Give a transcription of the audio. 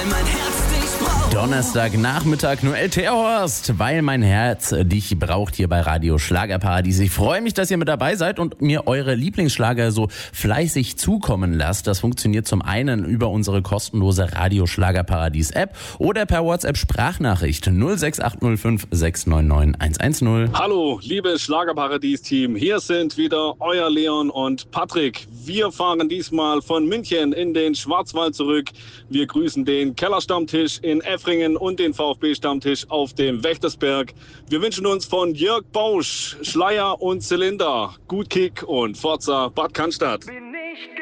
mein Herz dich braucht. Donnerstagnachmittag, Noel Terhorst, weil mein Herz dich braucht hier bei Radio Schlagerparadies. Ich freue mich, dass ihr mit dabei seid und mir eure Lieblingsschlager so fleißig zukommen lasst. Das funktioniert zum einen über unsere kostenlose Radio Schlagerparadies App oder per WhatsApp Sprachnachricht 06805 699 110. Hallo, liebes Schlagerparadies-Team. Hier sind wieder euer Leon und Patrick. Wir fahren diesmal von München in den Schwarzwald zurück. Wir grüßen den Kellerstammtisch in Effringen und den VfB-Stammtisch auf dem Wächtersberg. Wir wünschen uns von Jörg Bausch, Schleier und Zylinder gut Kick und Forza Bad Cannstatt.